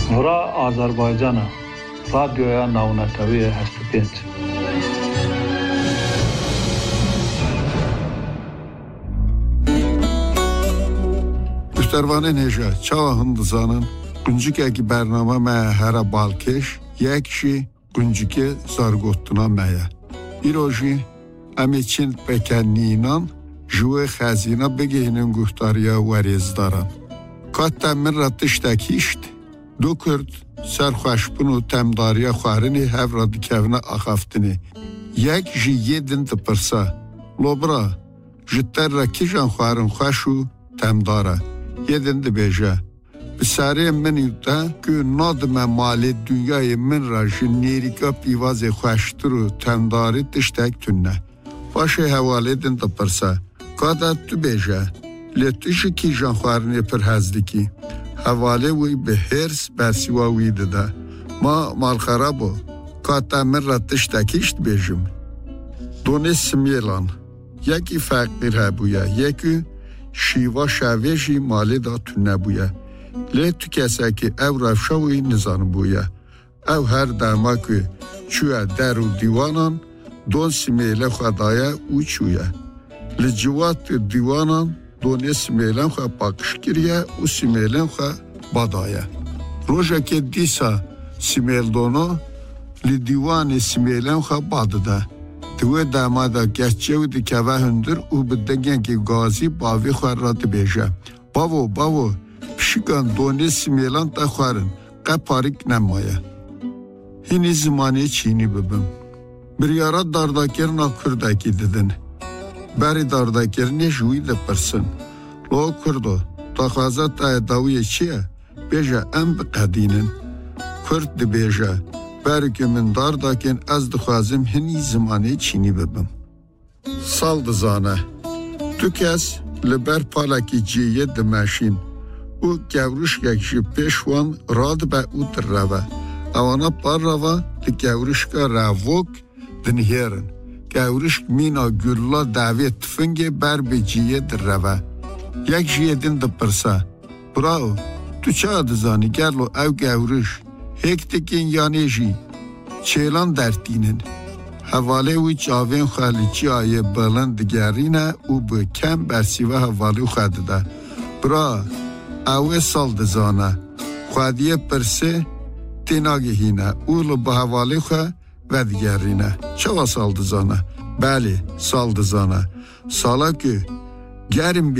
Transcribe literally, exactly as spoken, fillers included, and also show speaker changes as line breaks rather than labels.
ورا آذربایجان رادیویا ناونتوی هشت پنج.
مشتروانه نیجا چاو هندزانن قنجیک که برنامه ما هر بالکش یکشی قنجیک زارگوتنا مایا. ایروژی امی چند بکنینان جوه خزینه بگینن گفتاریا وریز دارن. کاتا من را تشتکیشت دو کرد سرخوشبون و تمداریا خوارنی هف را دکونا آخافتنی. یک جی یدن تپرسا. لبرا جتر را کجان خوارن خوشو تمداره. یدن دبیجه. بساره منی دا که نادم مال دنیای من را جنیریکا پیواز خوشتر و تمداری تشتک تونه. باشه حواله دن تپرسا. کادا تو بیجه. لیتوشی کی جان خوارنی پر هزدیکی. حواله وی به هرس برسیوا وی داده. ما مال خرابو. کاتا من را تشتکیشت بیجم. دونه سمیلان. یکی فقیر هبویا. یکی شیوا شویجی مالی دا تو نبویا. لی تو کسا که او رفشاوی نزان بویا. او هر درما که چویا در و دیوانان دون سمیله خدایا او چویا. لی جوات دیوانان دون سمیلن خواه پاکش کریه و سمیلن خواه بدایا. روژا که دیسا سمیل دونو لی دیوان سمیلن خواه بدده. دوی دامادا گشتیه و دیکوه هندر او بدنگن که گازی باوی خواه را دبیجه. باو باو پشیگان دونی سمیلان تا خوارن قه پاریک نمایه. هینی زمانی چینی ببم. بریارا دارداکر نا کرداکی ددن. بری دارداکر نجوی دپرسن. لو کردو تا خوازه تا داوی چیه؟ بیجه ام بقدینن. کرد دبیجه. بری که من دارداکن از دخوازم هنی زمانی چینی ببم. سال دزانه. تو کس لبر پالاکی جیه دماشین. او گوروش یکشی پیشوان راد به او در روه. اوانا پار روه دی گوروشکا رووک دنهیرن. گوروشک مینا گللا داوی تفنگی بر به جیه در روه. یک جیه دن در پرسا. براو تو چه دزانی گرلو او گوروش هک تکین یانی جی چیلان درتینن. حواله وی چاوین خالیچی آیه بلند گرینه او به کم برسیوه حواله خواهده ده. برا اوه سال دزانه خوادیه پرسه تیناگه هینه اولو به حواله خواه و دیگرینه. چه سال دزانه؟ بله سال دزانه. سالا که گرم